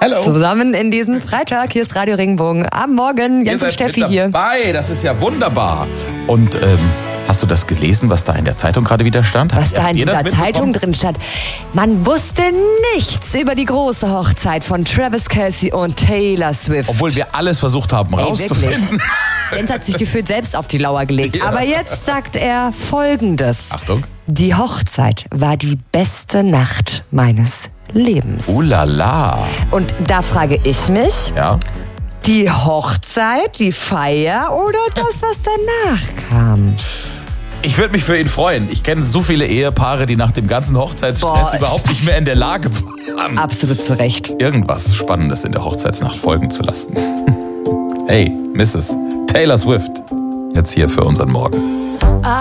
Hallo. Zusammen in diesen Freitag. Hier ist Radio Regenbogen. Am Morgen, Jens und Steffi hier. Dabei. Das ist ja wunderbar. Und hast du das gelesen, was da in der Zeitung gerade wieder stand? Was da in dieser Zeitung drin stand? Man wusste nichts über die große Hochzeit von Travis Kelce und Taylor Swift. Obwohl wir alles versucht haben rauszufinden. Jens hat sich gefühlt selbst auf die Lauer gelegt. Ja. Aber jetzt sagt er Folgendes. Achtung. Die Hochzeit war die beste Nacht meines Lebens. Lala. Und da frage ich mich, ja? Die Hochzeit, die Feier oder das, was danach kam? Ich würde mich für ihn freuen. Ich kenne so viele Ehepaare, die nach dem ganzen Hochzeitsstress überhaupt nicht mehr in der Lage waren, absolut zu Recht, irgendwas Spannendes in der Hochzeitsnacht folgen zu lassen. Hey, Mrs. Taylor Swift, jetzt hier für unseren Morgen.